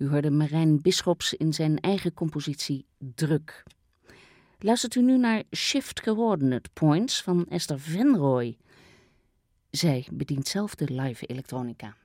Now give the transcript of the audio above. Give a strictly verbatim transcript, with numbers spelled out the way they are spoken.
U hoorde Marijn Bisschops in zijn eigen compositie Druk. Luistert u nu naar Shift Coordinate Points van Esther Venrooy. Zij bedient zelf de live elektronica.